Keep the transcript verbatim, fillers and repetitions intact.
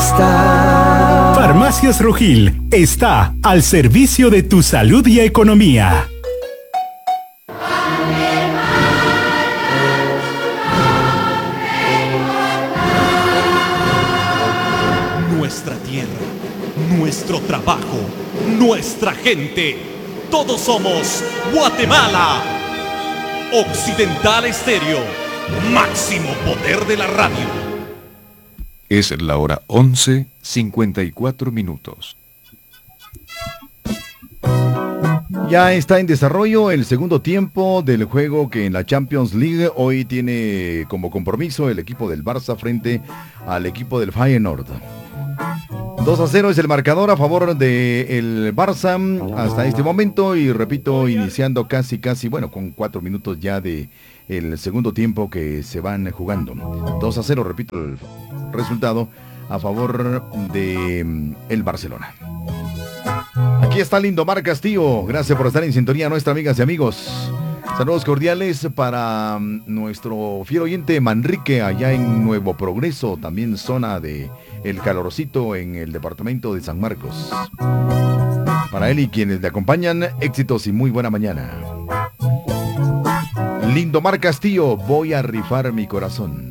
está. Farmacias Rugil está al servicio de tu salud y economía. Nuestra tierra, nuestro trabajo, nuestra gente. Todos somos Guatemala. Occidental Estéreo, máximo poder de la radio. Es la hora once, cincuenta y cuatro minutos. Ya está en desarrollo el segundo tiempo del juego que en la Champions League hoy tiene como compromiso el equipo del Barça frente al equipo del Feyenoord. dos a cero es el marcador a favor del Barça hasta este momento y repito, iniciando casi casi, bueno, con cuatro minutos ya de el segundo tiempo que se van jugando. dos a cero, repito, el resultado a favor de el Barcelona. Aquí está Lindomar Castillo, gracias por estar en sintonía, nuestras amigas y amigos. Saludos cordiales para nuestro fiel oyente Manrique allá en Nuevo Progreso, también zona de El Calorcito en el departamento de San Marcos. Para él y quienes le acompañan, éxitos y muy buena mañana. Lindomar Castillo, voy a rifar mi corazón.